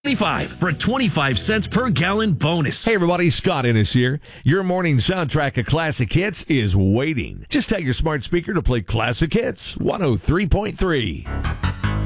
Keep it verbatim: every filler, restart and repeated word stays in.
twenty-five for a twenty-five cents per gallon bonus. Hey everybody, Scott Ennis here. Your morning soundtrack of classic hits is waiting. Just tell your smart speaker to play Classic Hits one oh three point three.